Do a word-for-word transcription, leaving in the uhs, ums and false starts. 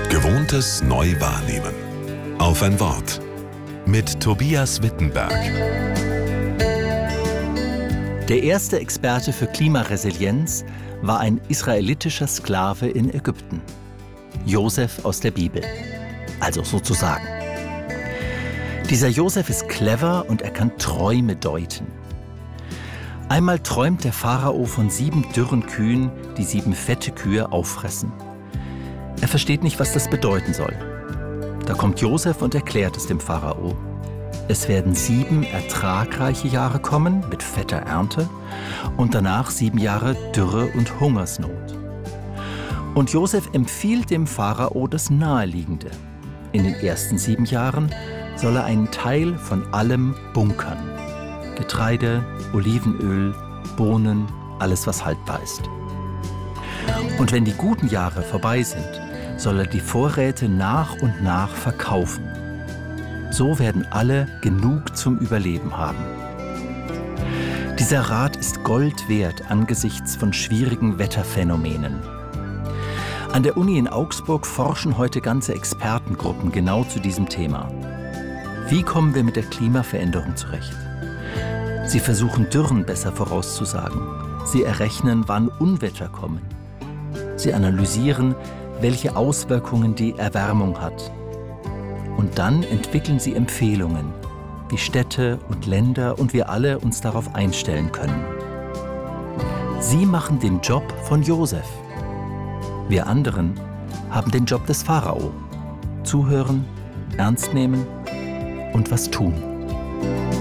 Gewohntes neu wahrnehmen. Auf ein Wort. Mit Tobias Wittenberg. Der erste Experte für Klimaresilienz war ein israelitischer Sklave in Ägypten. Josef aus der Bibel. Also sozusagen. Dieser Josef ist clever und er kann Träume deuten. Einmal träumt der Pharao von sieben dürren Kühen, die sieben fette Kühe auffressen. Er versteht nicht, was das bedeuten soll. Da kommt Josef und erklärt es dem Pharao. Es werden sieben ertragreiche Jahre kommen mit fetter Ernte und danach sieben Jahre Dürre und Hungersnot. Und Josef empfiehlt dem Pharao das Naheliegende. In den ersten sieben Jahren soll er einen Teil von allem bunkern. Getreide, Olivenöl, Bohnen, alles was haltbar ist. Und wenn die guten Jahre vorbei sind, soll er die Vorräte nach und nach verkaufen. So werden alle genug zum Überleben haben. Dieser Rat ist Gold wert angesichts von schwierigen Wetterphänomenen. An der Uni in Augsburg forschen heute ganze Expertengruppen genau zu diesem Thema. Wie kommen wir mit der Klimaveränderung zurecht? Sie versuchen, Dürren besser vorauszusagen. Sie errechnen, wann Unwetter kommen. Sie analysieren, welche Auswirkungen die Erwärmung hat. Und dann entwickeln sie Empfehlungen, wie Städte und Länder und wir alle uns darauf einstellen können. Sie machen den Job von Josef. Wir anderen haben den Job des Pharao. Zuhören, ernst nehmen und was tun.